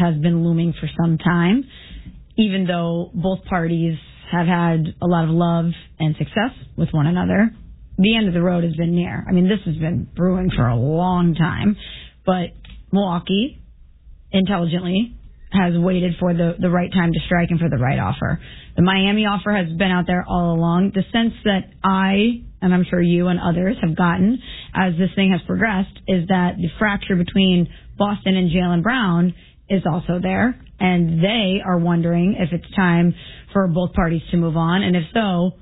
has been looming for some time, even though both parties have had a lot of love and success with one another. The end of the road has been near. I mean, this has been brewing for a long time, but Milwaukee intelligently has waited for the right time to strike and for the right offer. The Miami offer has been out there all along. The sense that I, and I'm sure you and others have gotten as this thing has progressed, is that the fracture between Boston and Jaylen Brown is also there, and they are wondering if it's time for both parties to move on, and if so,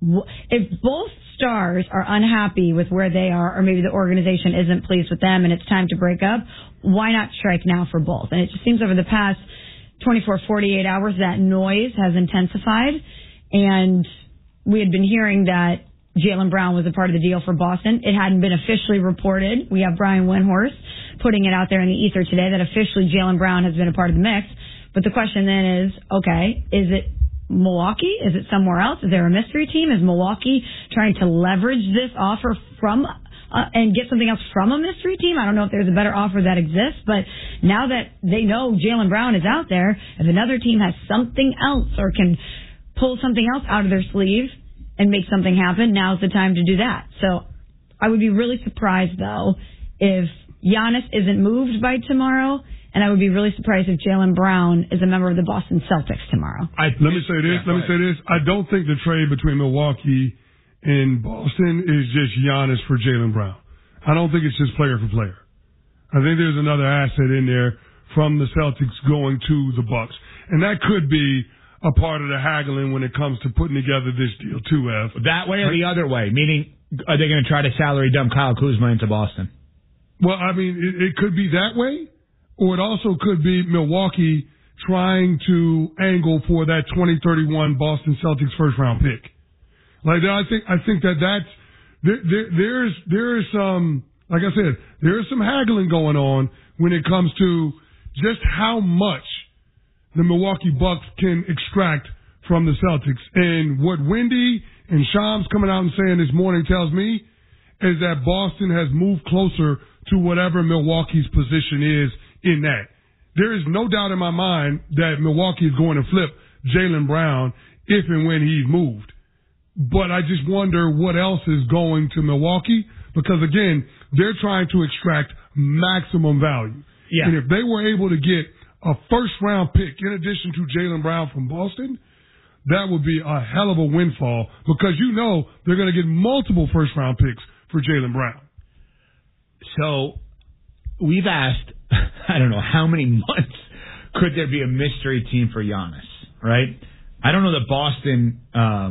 if both stars are unhappy with where they are, or maybe the organization isn't pleased with them and it's time to break up, why not strike now for both? And it just seems over the past 24, 48 hours that noise has intensified, and we had been hearing that Jaylen Brown was a part of the deal for Boston. It hadn't been officially reported. We have Brian Windhorst putting it out there in the ether today that officially Jaylen Brown has been a part of the mix. But the question then is, okay, is it Milwaukee? Is it somewhere else? Is there a mystery team? Is Milwaukee trying to leverage this offer from and get something else from a mystery team? I don't know if there's a better offer that exists, but now that they know Jaylen Brown is out there, if another team has something else or can pull something else out of their sleeve and make something happen, now's the time to do that. So I would be really surprised, though, if Giannis isn't moved by tomorrow, and I would be really surprised if Jaylen Brown is a member of the Boston Celtics tomorrow. Let me say this. I don't think the trade between Milwaukee and Boston is just Giannis for Jaylen Brown. I don't think it's just player for player. I think there's another asset in there from the Celtics going to the Bucks. And that could be a part of the haggling when it comes to putting together this deal, too, Ev. That way or the other way? Meaning, are they going to try to salary dump Kyle Kuzma into Boston? Well, I mean, it could be that way, or it also could be Milwaukee trying to angle for that 2031 Boston Celtics first-round pick. Like, I think that's there's some, like I said, there is some haggling going on when it comes to just how much the Milwaukee Bucks can extract from the Celtics. And what Wendy and Shams coming out and saying this morning tells me is that Boston has moved closer to whatever Milwaukee's position is in that. There is no doubt in my mind that Milwaukee is going to flip Jaylen Brown if and when he's moved. But I just wonder what else is going to Milwaukee, because, again, they're trying to extract maximum value. Yeah. And if they were able to get a first-round pick in addition to Jaylen Brown from Boston, that would be a hell of a windfall, because you know they're going to get multiple first-round picks for Jaylen Brown. So we've asked, I don't know how many months could there be a mystery team for Giannis, right? I don't know that Boston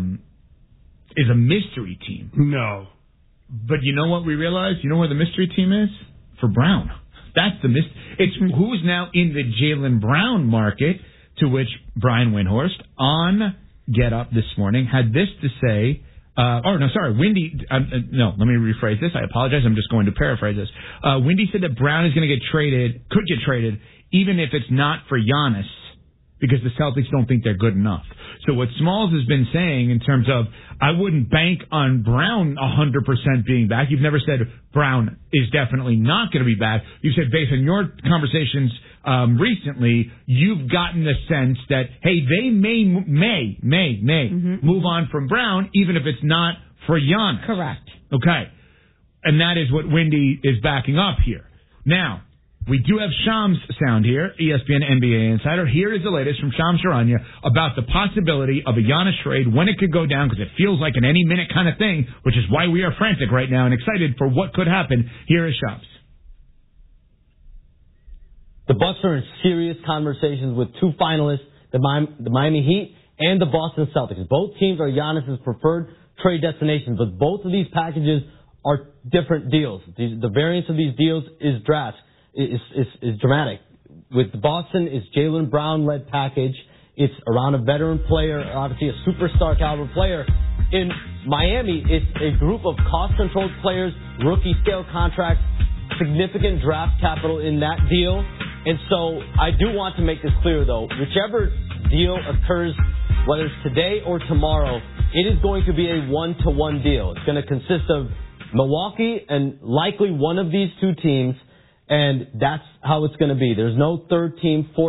is a mystery team. No. But you know what we realized? You know where the mystery team is? For Brown. That's the mystery. It's who's now in the Jaylen Brown market, to which Brian Windhorst on Get Up this morning had this to say. Wendy, let me rephrase this. I apologize. I'm just going to paraphrase this. Wendy said that Brown is going to could get traded, even if it's not for Giannis, because the Celtics don't think they're good enough. So what Smalls has been saying in terms of, I wouldn't bank on Brown 100% being back. You've never said Brown is definitely not going to be back. You said based on your conversations recently, you've gotten the sense that, hey, they may move on from Brown, even if it's not for Giannis. Correct. Okay. And that is what Wendy is backing up here. Now, we do have Shams sound here, ESPN NBA insider. Here is the latest from Shams Charania about the possibility of a Giannis trade, when it could go down, because it feels like an any-minute kind of thing, which is why we are frantic right now and excited for what could happen. Here is Shams. The Bucks are in serious conversations with two finalists, the Miami Heat and the Boston Celtics. Both teams are Giannis's preferred trade destinations, but both of these packages are different deals. The variance of these deals is dramatic. With Boston, it's Jaylen Brown-led package. It's around a veteran player, obviously a superstar caliber player. In Miami, it's a group of cost-controlled players, rookie-scale contracts, significant draft capital in that deal. And so I do want to make this clear, though. Whichever deal occurs, whether it's today or tomorrow, it is going to be a one-to-one deal. It's going to consist of Milwaukee and likely one of these two teams, and that's how it's going to be. There's no third team, fourth